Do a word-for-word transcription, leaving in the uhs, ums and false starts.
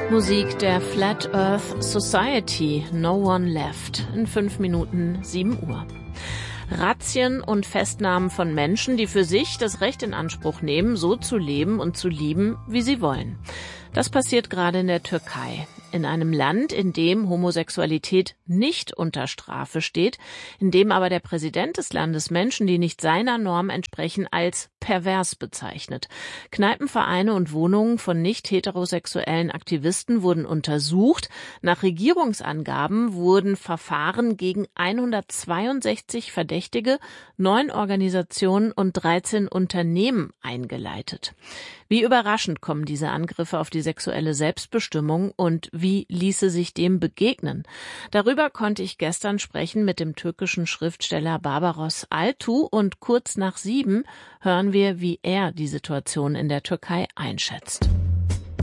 Musik der Flat Earth Society, No One Left, in fünf Minuten sieben Uhr. Razzien und Festnahmen von Menschen, die für sich das Recht in Anspruch nehmen, so zu leben und zu lieben, wie sie wollen. Das passiert gerade in der Türkei, in einem Land, in dem Homosexualität nicht unter Strafe steht, in dem aber der Präsident des Landes Menschen, die nicht seiner Norm entsprechen, als pervers bezeichnet. Kneipenvereine und Wohnungen von nicht heterosexuellen Aktivisten wurden untersucht. Nach Regierungsangaben wurden Verfahren gegen hundertzweiundsechzig Verdächtige, neun Organisationen und dreizehn Unternehmen eingeleitet. Wie überraschend kommen diese Angriffe auf die sexuelle Selbstbestimmung und wie ließe sich dem begegnen? Darüber konnte ich gestern sprechen mit dem türkischen Schriftsteller Barbaros Altu und kurz nach sieben hören wir, wie er die Situation in der Türkei einschätzt.